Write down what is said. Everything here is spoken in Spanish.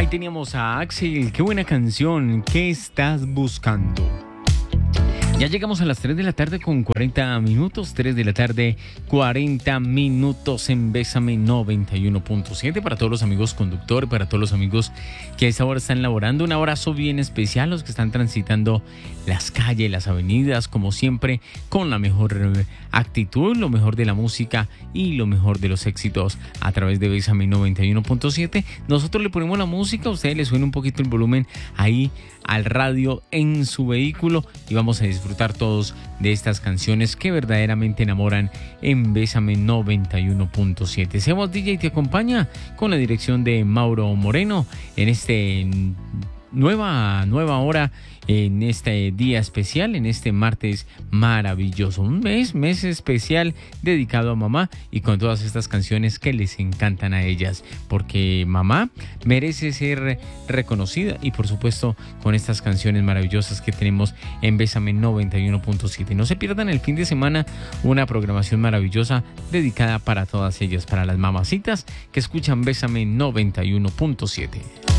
Ahí teníamos a Axel, qué buena canción, ¿qué estás buscando? Ya llegamos a las 3 de la tarde con 40 minutos, 3 de la tarde, 40 minutos en Bésame 91.7 para todos los amigos conductores, para todos los amigos que a esta hora están laborando. Un abrazo bien especial a los que están transitando las calles, las avenidas, como siempre, con la mejor actitud, lo mejor de la música y lo mejor de los éxitos a través de Bésame 91.7. Nosotros le ponemos la música, a ustedes les suena un poquito el volumen ahí al radio en su vehículo y vamos a disfrutar todos de estas canciones que verdaderamente enamoran en Bésame 91.7. Sebas DJ te acompaña con la dirección de Mauro Moreno en este nueva hora, en este día especial, en este martes maravilloso, un mes especial dedicado a mamá y con todas estas canciones que les encantan a ellas, porque mamá merece ser reconocida y por supuesto con estas canciones maravillosas que tenemos en Bésame 91.7. No se pierdan el fin de semana una programación maravillosa dedicada para todas ellas, para las mamacitas que escuchan Bésame 91.7.